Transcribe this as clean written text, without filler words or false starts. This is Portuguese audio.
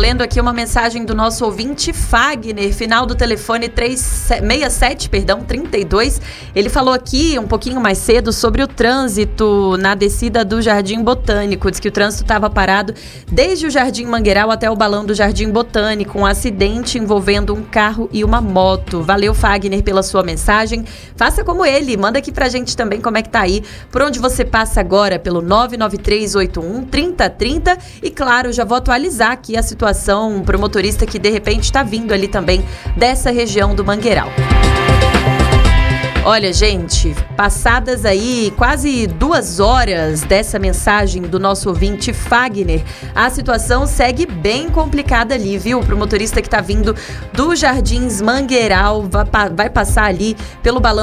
lendo aqui uma mensagem do nosso ouvinte Fagner, final do telefone 32. Ele falou aqui um pouquinho mais cedo sobre o trânsito na descida do Jardim Botânico. Diz que o trânsito estava parado desde o Jardim Mangueiral até o balão do Jardim Botânico, um acidente envolvendo um carro e uma moto. Valeu, Fagner, pela sua mensagem. Faça como ele, manda aqui pra gente também como é que tá aí, por onde você passa agora, pelo 99381-3030. E claro, já vou atualizar aqui a situação pro motorista que de repente está vindo ali também dessa região do Mangueiral. Olha, gente, passadas aí quase 2 horas dessa mensagem do nosso ouvinte Fagner, a situação segue bem complicada ali, viu? Pro motorista que tá vindo do Jardins Mangueiral, vai passar ali pelo balão